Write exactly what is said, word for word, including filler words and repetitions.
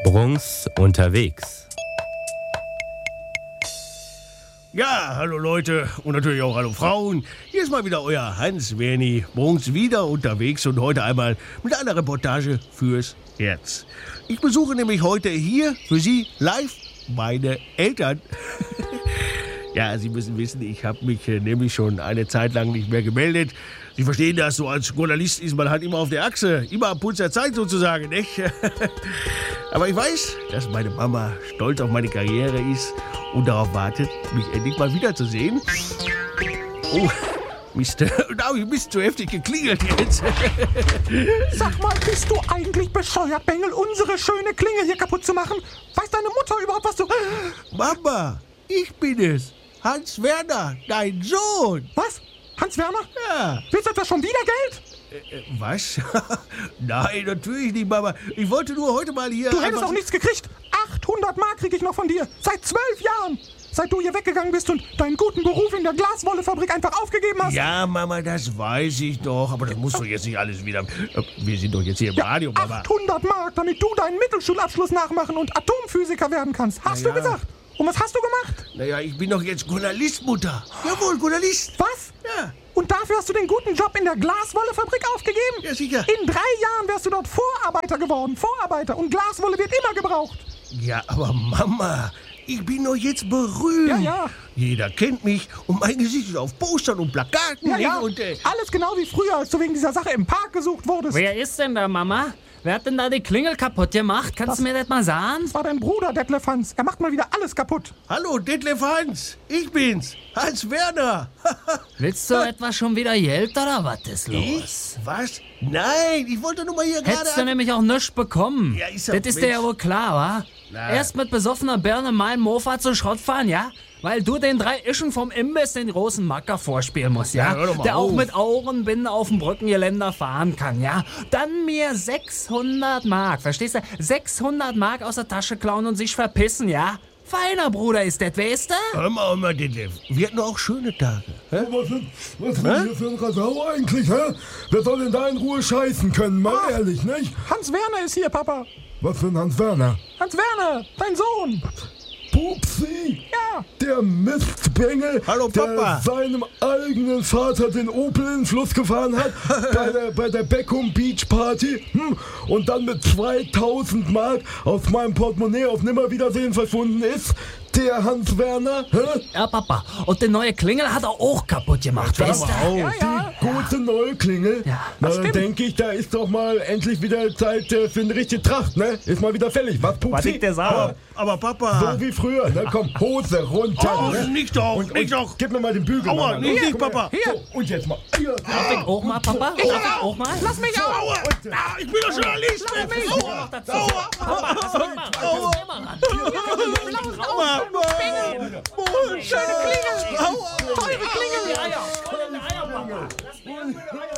Bruns unterwegs. Ja, hallo Leute und natürlich auch hallo Frauen. Hier ist mal wieder euer Hans-Werni Bruns wieder unterwegs und heute einmal mit einer Reportage fürs Herz. Ich besuche nämlich heute hier für Sie live meine Eltern. Ja, Sie müssen wissen, ich habe mich äh, nämlich schon eine Zeit lang nicht mehr gemeldet. Sie verstehen das, so als Journalist ist man halt immer auf der Achse, immer am Puls der Zeit sozusagen, nicht? Aber ich weiß, dass meine Mama stolz auf meine Karriere ist und darauf wartet, mich endlich mal wiederzusehen. Oh, Mist, da habe ich Mist zu heftig geklingelt jetzt. Sag mal, bist du eigentlich bescheuert, Bengel, unsere schöne Klingel hier kaputt zu machen? Weiß deine Mutter überhaupt, was du... Mama, ich bin es, Hans Werner, dein Sohn. Was? Hans Werner? Ja. Willst du etwa schon wieder Geld? Äh, was? Nein, natürlich nicht, Mama. Ich wollte nur heute mal hier... Du hättest einfach- auch nichts gekriegt. achthundert Mark krieg ich noch von dir. Seit zwölf Jahren. Seit du hier weggegangen bist und deinen guten Beruf in der Glaswollefabrik einfach aufgegeben hast. Ja, Mama, das weiß ich doch. Aber das musst du jetzt nicht alles wieder... Äh, Wir sind doch jetzt hier im Radio, Mama. achthundert Mark, damit du deinen Mittelschulabschluss nachmachen und Atomphysiker werden kannst. Hast Na du ja. gesagt? Und was hast du gemacht? Naja, ich bin doch jetzt Journalist, Mutter. Jawohl, Journalist. Was? Ja, Und dafür hast du den guten Job in der Glaswollefabrik aufgegeben? ja, sicher. In drei Jahren wärst du dort Vorarbeiter geworden. Vorarbeiter. Und Glaswolle wird immer gebraucht. Ja, aber Mama, ich bin doch jetzt berühmt. Ja, ja. Jeder kennt mich und mein Gesicht ist auf Postern und Plakaten. Ja, nicht? ja. Und, äh, Alles genau wie früher, als du wegen dieser Sache im Park gesucht wurdest. Wer ist denn da, Mama? Wer hat denn da die Klingel kaputt gemacht? Kannst Das- du mir das mal sagen? Das war dein Bruder, Detlef Hans. Er macht mal wieder alles kaputt. Hallo, Detlef Hans. Ich bin's, Hans Werner. Willst du etwa schon wieder Geld oder was ist los? Ich? Was? Nein, ich wollte nur mal hier gerade... Hättest du nämlich auch nichts bekommen. Ja, ist ja das ist dir ja Mensch. wohl klar, wa? Na. Erst mit besoffener Birne mal ein Mofa zu Schrott fahren, ja? Weil du den drei Ischen vom Imbiss den großen Macker vorspielen musst, ja? Ja, hör doch mal Der auch auf. mit Augenbinde auf dem Brückengeländer fahren kann, ja? Dann mir sechshundert Mark, verstehst du? sechshundert Mark aus der Tasche klauen und sich verpissen, ja? Feiner Bruder ist das, weißt du? Hör mal, hör mal, Detlef. Wir hatten auch schöne Tage. Hä? Was ist, was ist denn hier für ein Rasau eigentlich, hä? Wer soll denn da in Ruhe scheißen können, mal Ach. ehrlich, nicht? Hans Werner ist hier, Papa. Was für ein Hans Werner? Hans Werner, dein Sohn. Pupsi! Ja. Der Mistbengel, Hallo, Papa. der seinem eigenen Vater den Opel in den Fluss gefahren hat, bei der, bei der Beckham Beach Party, hm, und dann mit zweitausend Mark aus meinem Portemonnaie auf Nimmerwiedersehen verschwunden ist. Der Hans Werner, hä? Ja, Papa. Und die neue Klingel hat er auch kaputt gemacht, weißt du? Oh, Ja, ja. die gute neue Klingel. Ja, Na, das dann stimmt. denke ich, da ist doch mal endlich wieder Zeit äh, für eine richtige Tracht, ne? Ist mal wieder fällig, was, Pupsi? liegt der sauer? Aber Papa... So wie früher, ne? Komm, Hose runter, Oh, ne? nicht doch, Und, nicht und doch. gib mir mal den Bügel, Aua, Mama. nicht, Los, nicht, komm Papa. her. So, und jetzt mal. Hier. Darf ich auch mal, Papa? Darf ich auch mal? Lass mich auf. Aua, ah, ich bin doch Journalist. Aua, aua, Papa, lass mich mal ran. Lass mich mal ran. Mama. Schöne Klingel. Aua. Teure Klingel. Die Eier. Hol in die Eier, Papa. Lass mich mal.